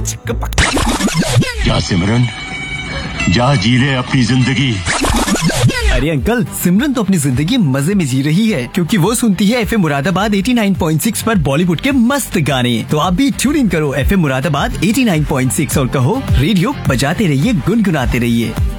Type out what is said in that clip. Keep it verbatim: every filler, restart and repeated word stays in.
क्या सिमरन, जा जी ले अपनी जिंदगी। अरे अंकल, सिमरन तो अपनी जिंदगी मजे में जी रही है क्योंकि वो सुनती है एफएम मुरादाबाद नवासी पॉइंट छह पर बॉलीवुड के मस्त गाने। तो आप भी ट्यून इन करो एफएम मुरादाबाद नवासी पॉइंट छह और कहो रेडियो बजाते रहिए, गुनगुनाते रहिए।